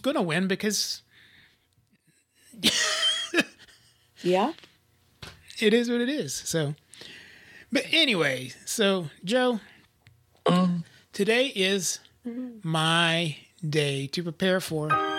going to win because Yeah. it is what it is. So, but anyway, so Joe, today is my day to prepare for